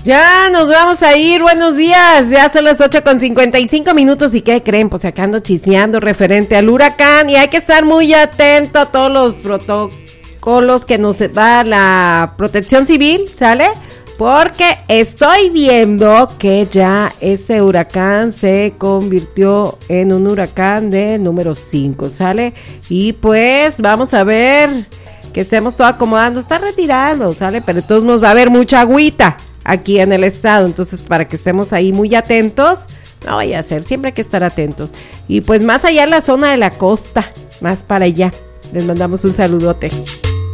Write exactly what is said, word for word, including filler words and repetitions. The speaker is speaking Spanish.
Ya nos vamos a ir, buenos días, ya son las ocho con cincuenta y cinco minutos y ¿qué creen? Pues acá ando chismeando referente al huracán y hay que estar muy atento a todos los protocolos que nos da la Protección Civil, ¿sale? Porque estoy viendo que ya este huracán se convirtió en un huracán de número cinco, ¿sale? Y pues vamos a ver que estemos todo acomodando, está retirando, ¿sale? Pero de todos modos va a haber mucha agüita aquí en el estado, entonces para que estemos ahí muy atentos, no vaya a ser, siempre hay que estar atentos. Y pues más allá en la zona de la costa, más para allá, les mandamos un saludote.